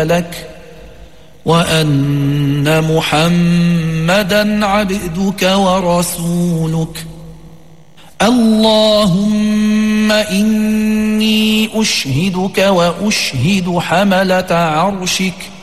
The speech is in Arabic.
لك وأن محمدا عبدك ورسولك. اللهم إني أشهدك وأشهد حملة عرشك